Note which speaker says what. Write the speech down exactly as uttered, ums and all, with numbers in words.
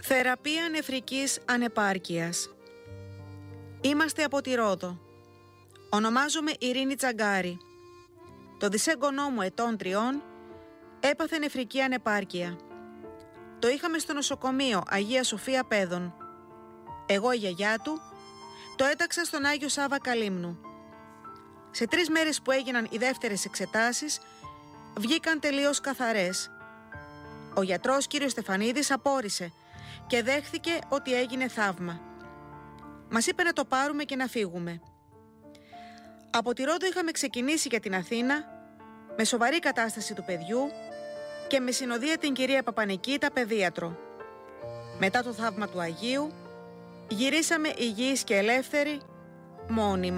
Speaker 1: Θεραπεία νεφρικής ανεπάρκειας. Είμαστε από τη Ρόδο. Ονομάζομαι Ειρήνη Τσαγκάρη. Το δισέγγονό μου ετών τριών έπαθε νεφρική ανεπάρκεια. Το είχαμε στο νοσοκομείο Αγία Σοφία Πέδων. Εγώ η γιαγιά του το έταξα στον Άγιο Σάβα Καλύμνου. Σε τρεις μέρες που έγιναν οι δεύτερες εξετάσεις βγήκαν τελείως καθαρές. Ο γιατρός κύριος Στεφανίδης απόρρισε και δέχθηκε ότι έγινε θαύμα. Μας είπε να το πάρουμε και να φύγουμε. Από τη Ρόδο είχαμε ξεκινήσει για την Αθήνα με σοβαρή κατάσταση του παιδιού και με συνοδεία την κυρία Παπανικίτα, παιδίατρο. Μετά το θαύμα του Αγίου γυρίσαμε υγιείς και ελεύθεροι μόνοι μας.